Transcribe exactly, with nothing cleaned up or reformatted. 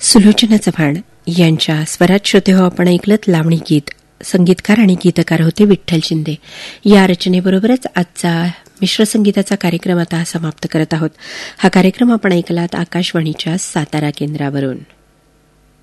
सुलोचना चव्हाण यांच्या स्वरात श्रोते हो आपण ऐकलत लावणी गीत. संगीतकार आणि गीतकार होते विठ्ठल शिंदे. या रचनेबरोबरच आजचा मिश्र संगीताचा कार्यक्रम आता समाप्त करत आहोत. हा कार्यक्रम आपण ऐकलात आकाशवाणीच्या सातारा केंद्रावरून.